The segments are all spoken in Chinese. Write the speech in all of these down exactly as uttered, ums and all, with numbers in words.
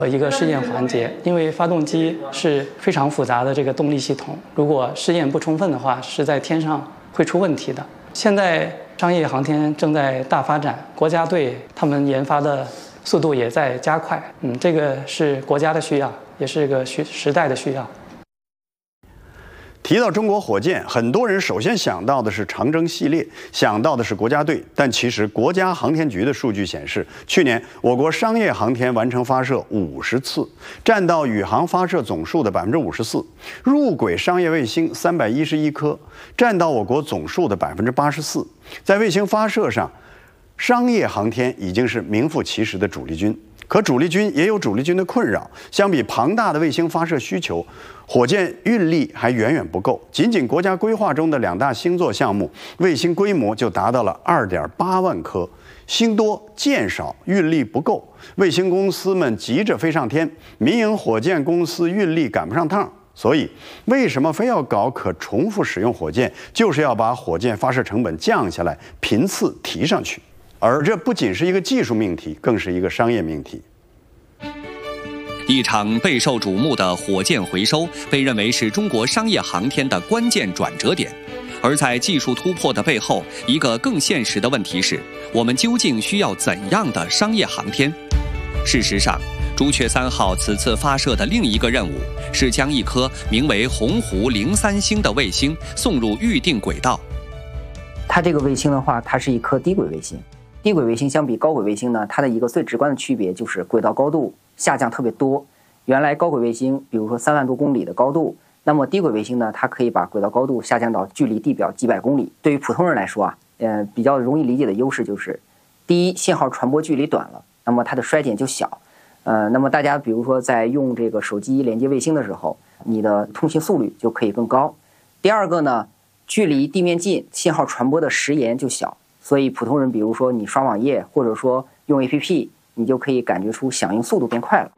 一个试验环节，因为发动机是非常复杂的这个动力系统，如果试验不充分的话，是在天上会出问题的。现在商业航天正在大发展，国家队他们研发的速度也在加快，嗯，这个是国家的需要，也是个需时代的需要。 提到中国火箭，很多人首先想到的是长征系列，想到的是国家队。但其实国家航天局的数据显示，去年我国商业航天完成发射五十次，占到宇航发射总数的百分之五十四；入轨商业卫星三百一十一颗，占到我国总数的百分之八十四。在卫星发射上，商业航天已经是名副其实的主力军。可主力军也有主力军的困扰，相比庞大的卫星发射需求，火箭运力还远远不够。仅仅国家规划中的两大星座项目，卫星规模就达到了二点八万颗。星多箭少，运力不够，卫星公司们急着飞上天，民营火箭公司运力赶不上趟。所以，为什么非要搞可重复使用火箭？就是要把火箭发射成本降下来，频次提上去。而这不仅是一个技术命题，更是一个商业命题。 一场备受瞩目的火箭回收，被认为是中国商业航天的关键转折点。而在技术突破的背后，一个更现实的问题是：我们究竟需要怎样的商业航天？事实上，朱雀三号此次发射的另一个任务是将一颗名为鸿鹄零三星的卫星送入预定轨道。 它这个卫星的话，它是一颗低轨卫星。低轨卫星相比高轨卫星呢，它的一个最直观的区别就是轨道高度下降特别多。原来高轨卫星，比如说三万多公里的高度，那么低轨卫星呢，它可以把轨道高度下降到距离地表几百公里。对于普通人来说啊，呃，比较容易理解的优势就是，第一，信号传播距离短了，那么它的衰减就小。呃，那么大家比如说在用这个手机连接卫星的时候，你的通信速率就可以更高。第二个呢，距离地面近，信号传播的时延就小。所以普通人比如说你刷网页或者说用 A P P， 你就可以感觉出响应速度变快了。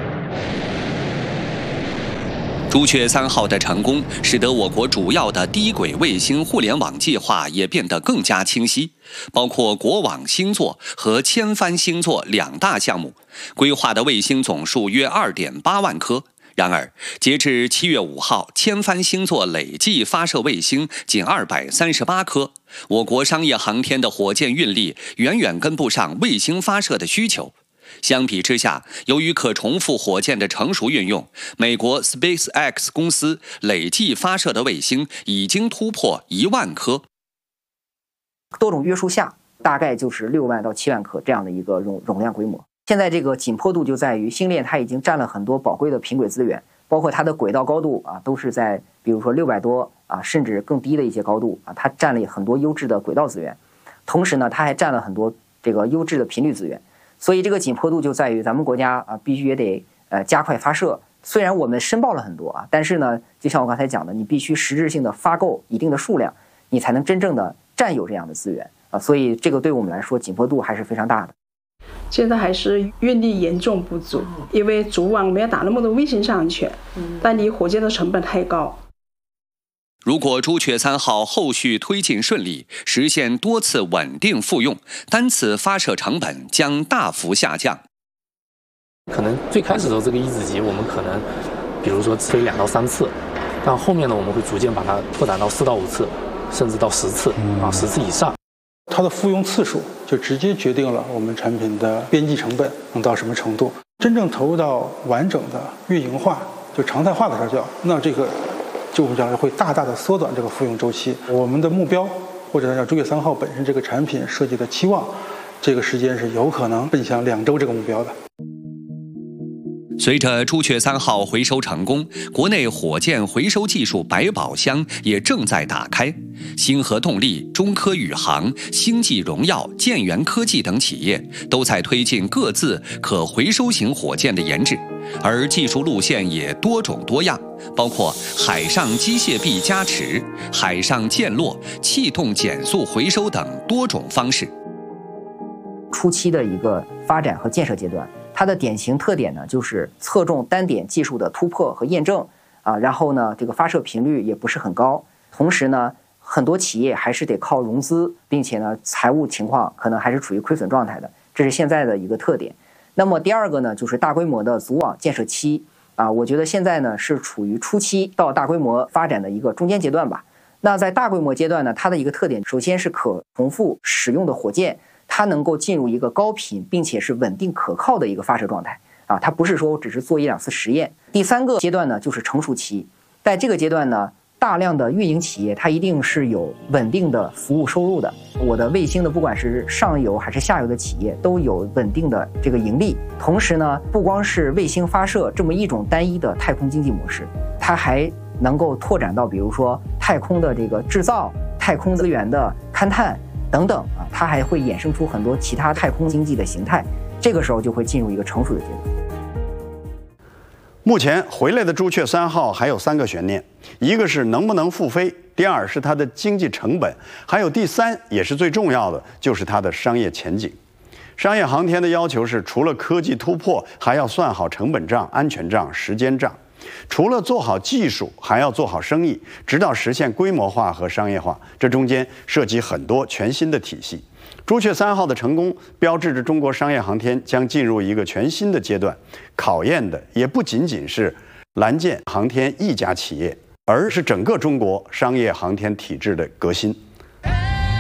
朱雀三号的成功，使得我国主要的低轨卫星互联网计划也变得更加清晰，包括国网星座和千帆星座两大项目，规划的卫星总数约 二点八万颗。然而，截至七月五号，千帆星座累计发射卫星仅二百三十八颗。我国商业航天的火箭运力远远跟不上卫星发射的需求。相比之下，由于可重复火箭的成熟运用，美国 SpaceX 公司累计发射的卫星已经突破一万颗。 多种约束下，大概就是六万到七万颗这样的一个容容量规模。现在这个紧迫度就在于星链它已经占了很多宝贵的平轨资源，包括它的轨道高度啊，都是在比如说六百多啊，甚至更低的一些高度啊，它占了很多优质的轨道资源。同时呢，它还占了很多这个优质的频率资源。所以这个紧迫度就在于咱们国家啊，必须也得呃加快发射。虽然我们申报了很多啊，但是呢，就像我刚才讲的，你必须实质性的发够一定的数量，你才能真正的占有这样的资源啊。所以这个对我们来说紧迫度还是非常大的。 现在还是运力严重不足，因为主网没有打那么多卫星上去，但你火箭的成本太高。 如果朱雀三号后续推进顺利，实现多次稳定复用，单次发射成本将大幅下降。 可能最开始的时候，这个一子级我们可能，比如说飞两到三次，但后面呢，我们会逐渐把它拓展到四到五次，甚至到十次啊，十次以上。 它的复用次数就直接决定了我们产品的边际成本能到什么程度。真正投入到完整的运营化，就常态化的时候，那这个就将来会大大的缩短这个复用周期。我们的目标，或者叫朱雀三号本身这个产品设计的期望，这个时间是有可能奔向两周这个目标的。 随着朱雀三号回收成功，国内火箭回收技术百宝箱也正在打开。星河动力、中科宇航、星际荣耀、建源科技等企业都在推进各自可回收型火箭的研制，而技术路线也多种多样，包括海上机械臂加持、海上降落、气动减速回收等多种方式。 初期的一个发展和建设阶段，它的典型特点呢，就是侧重单点技术的突破和验证啊，然后呢，这个发射频率也不是很高，同时呢，很多企业还是得靠融资，并且呢，财务情况可能还是处于亏损状态的，这是现在的一个特点。 那么第二个呢，就是大规模的组网建设期啊，我觉得现在呢是处于初期到大规模发展的一个中间阶段吧。那在大规模阶段呢，它的一个特点，首先是可重复使用的火箭，它能够进入一个高频并且是稳定可靠的一个发射状态啊，它不是说只是做一两次实验。第三个阶段呢，就是成熟期，在这个阶段呢，大量的运营企业它一定是有稳定的服务收入的。我的卫星的不管是上游还是下游的企业都有稳定的这个盈利。同时呢，不光是卫星发射这么一种单一的太空经济模式，它还能够拓展到比如说太空的这个制造、太空资源的勘探等等啊，它还会衍生出很多其他太空经济的形态。这个时候就会进入一个成熟的阶段。 目前回来的朱雀三号还有三个悬念，一个是能不能复飞，第二是它的经济成本，还有第三也是最重要的，就是它的商业前景。商业航天的要求是，除了科技突破，还要算好成本账、安全账、时间账。除了做好技术，还要做好生意，直到实现规模化和商业化。这中间涉及很多全新的体系。朱雀三号的成功，标志着中国商业航天将进入一个全新的阶段，考验的也不仅仅是蓝箭航天一家企业，而是整个中国商业航天体制的革新。